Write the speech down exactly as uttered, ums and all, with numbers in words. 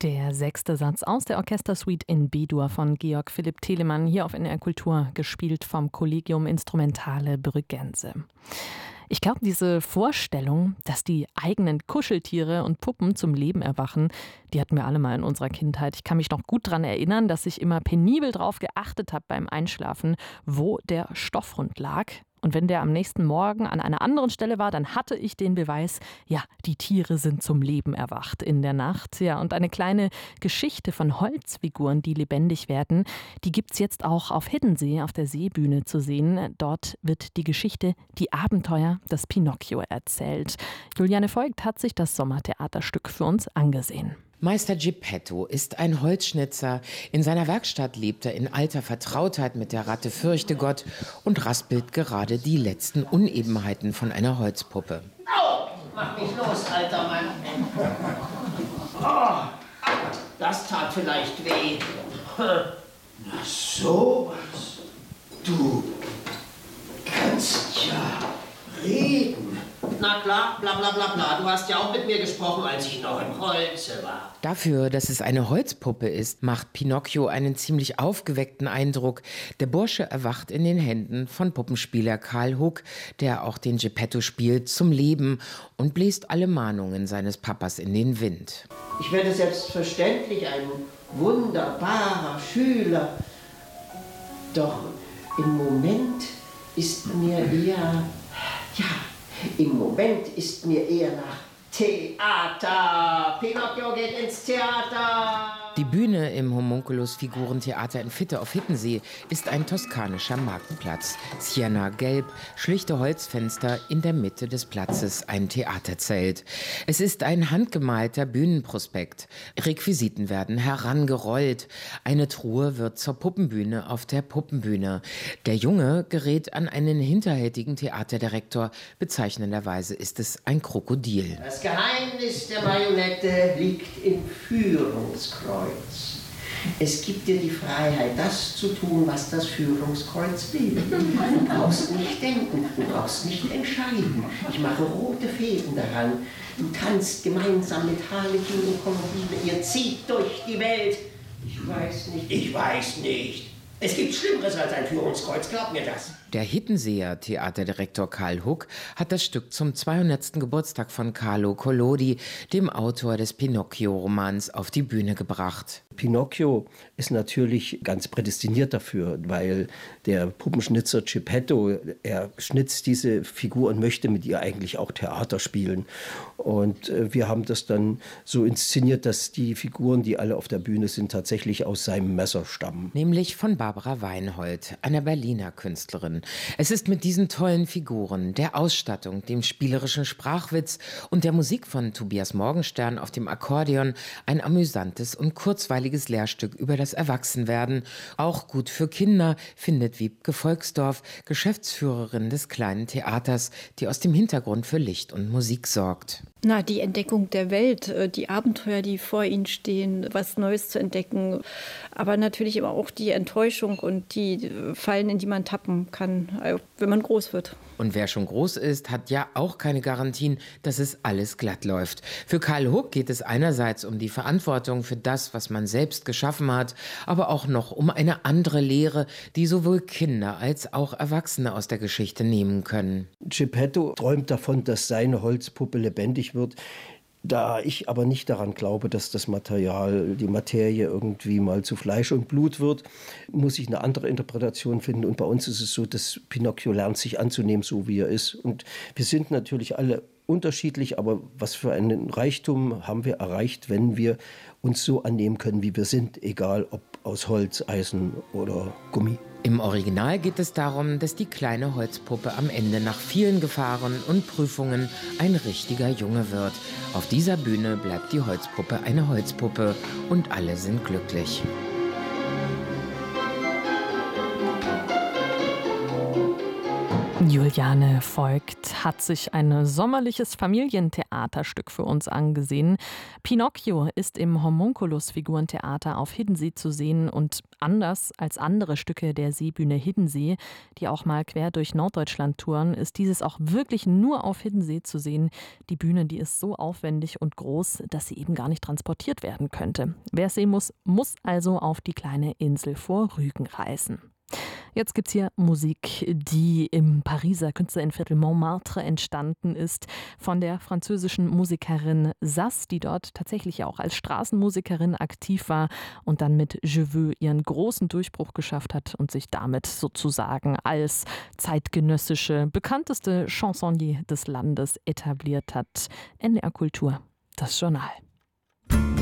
Der sechste Satz aus der Orchestersuite in B-Dur von Georg Philipp Telemann, hier auf N D R Kultur, gespielt vom Collegium Instrumentale Brüggense. Ich glaube, diese Vorstellung, dass die eigenen Kuscheltiere und Puppen zum Leben erwachen, die hatten wir alle mal in unserer Kindheit. Ich kann mich noch gut daran erinnern, dass ich immer penibel drauf geachtet habe beim Einschlafen, wo der Stoffhund lag. Und wenn der am nächsten Morgen an einer anderen Stelle war, dann hatte ich den Beweis, ja, die Tiere sind zum Leben erwacht in der Nacht. Ja, und eine kleine Geschichte von Holzfiguren, die lebendig werden, die gibt's jetzt auch auf Hiddensee auf der Seebühne zu sehen. Dort wird die Geschichte Die Abenteuer des Pinocchio erzählt. Juliane Voigt hat sich das Sommertheaterstück für uns angesehen. Meister Geppetto ist ein Holzschnitzer. In seiner Werkstatt lebt er in alter Vertrautheit mit der Ratte Fürchtegott und raspelt gerade die letzten Unebenheiten von einer Holzpuppe. Au! Mach mich los, alter Mann. Oh, das tat vielleicht weh. Na sowas. Du kannst ja reden. Na klar, bla bla bla bla. Du hast ja auch mit mir gesprochen, als ich noch im Holze war. Dafür, dass es eine Holzpuppe ist, macht Pinocchio einen ziemlich aufgeweckten Eindruck. Der Bursche erwacht in den Händen von Puppenspieler Karl Huck, der auch den Geppetto spielt, zum Leben und bläst alle Mahnungen seines Papas in den Wind. Ich werde selbstverständlich ein wunderbarer Schüler. Doch im Moment ist mir eher, ja, im Moment ist mir eher nach Theater. Pinocchio geht ins Theater. Die Bühne im Homunculus-Figurentheater in Fitte auf Hiddensee ist ein toskanischer Marktplatz. Sienna-gelb, schlichte Holzfenster, in der Mitte des Platzes ein Theaterzelt. Es ist ein handgemalter Bühnenprospekt. Requisiten werden herangerollt. Eine Truhe wird zur Puppenbühne auf der Puppenbühne. Der Junge gerät an einen hinterhältigen Theaterdirektor. Bezeichnenderweise ist es ein Krokodil. Das Geheimnis der Marionette liegt im Führungskreuz. Es gibt dir die Freiheit, das zu tun, was das Führungskreuz will. Du brauchst nicht denken, du brauchst nicht entscheiden. Ich mache rote Fäden daran. Du tanzt gemeinsam mit Harlekin und Kommodine. Ihr zieht durch die Welt. Ich weiß nicht. Ich weiß nicht. Es gibt Schlimmeres als ein Führungskreuz, glaub mir das. Der Hittenseer Theaterdirektor Karl Huck hat das Stück zum zweihundertsten Geburtstag von Carlo Collodi, dem Autor des Pinocchio-Romans, auf die Bühne gebracht. Pinocchio ist natürlich ganz prädestiniert dafür, weil der Puppenschnitzer Geppetto, er schnitzt diese Figur und möchte mit ihr eigentlich auch Theater spielen. Und äh, wir haben das dann so inszeniert, dass die Figuren, die alle auf der Bühne sind, tatsächlich aus seinem Messer stammen. Nämlich von Barbara Weinhold, einer Berliner Künstlerin. Es ist mit diesen tollen Figuren, der Ausstattung, dem spielerischen Sprachwitz und der Musik von Tobias Morgenstern auf dem Akkordeon ein amüsantes und kurzweiliges Lehrstück über das Erwachsenwerden. Auch gut für Kinder, findet Wiebke Volksdorf, Geschäftsführerin des kleinen Theaters, die aus dem Hintergrund für Licht und Musik sorgt. Na, die Entdeckung der Welt, die Abenteuer, die vor ihnen stehen, was Neues zu entdecken, aber natürlich immer auch die Enttäuschung und die Fallen, in die man tappen kann, wenn man groß wird. Und wer schon groß ist, hat ja auch keine Garantien, dass es alles glatt läuft. Für Karl Huck geht es einerseits um die Verantwortung für das, was man selbst geschaffen hat, aber auch noch um eine andere Lehre, die sowohl Kinder als auch Erwachsene aus der Geschichte nehmen können. Geppetto träumt davon, dass seine Holzpuppe lebendig wird. Da ich aber nicht daran glaube, dass das Material, die Materie irgendwie mal zu Fleisch und Blut wird, muss ich eine andere Interpretation finden. Und bei uns ist es so, dass Pinocchio lernt, sich anzunehmen, so wie er ist. Und wir sind natürlich alle unterschiedlich, aber was für einen Reichtum haben wir erreicht, wenn wir uns so annehmen können, wie wir sind, egal ob aus Holz, Eisen oder Gummi. Im Original geht es darum, dass die kleine Holzpuppe am Ende nach vielen Gefahren und Prüfungen ein richtiger Junge wird. Auf dieser Bühne bleibt die Holzpuppe eine Holzpuppe und alle sind glücklich. Juliane Voigt hat sich ein sommerliches Familientheaterstück für uns angesehen. Pinocchio ist im Homunculus-Figurentheater auf Hiddensee zu sehen und anders als andere Stücke der Seebühne Hiddensee, die auch mal quer durch Norddeutschland touren, ist dieses auch wirklich nur auf Hiddensee zu sehen. Die Bühne, die ist so aufwendig und groß, dass sie eben gar nicht transportiert werden könnte. Wer es sehen muss, muss also auf die kleine Insel vor Rügen reisen. Jetzt gibt's hier Musik, die im Pariser Künstlerinnenviertel Montmartre entstanden ist, von der französischen Musikerin Sass, die dort tatsächlich auch als Straßenmusikerin aktiv war und dann mit Je veux ihren großen Durchbruch geschafft hat und sich damit sozusagen als zeitgenössische, bekannteste Chansonnier des Landes etabliert hat. N D R Kultur, das Journal.